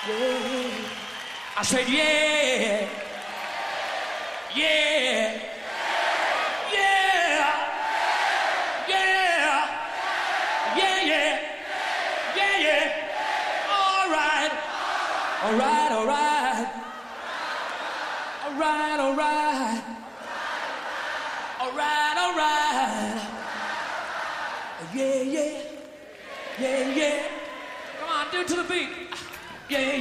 Yeah. I said, yeah. Yeah. Yeah. Yeah. Yeah, yeah. Yeah, yeah. All right. All right, all right. All right, all right. All right, all right. Yeah, yeah. Yeah, yeah. Come on, do it to the beat. Yeah, yeah.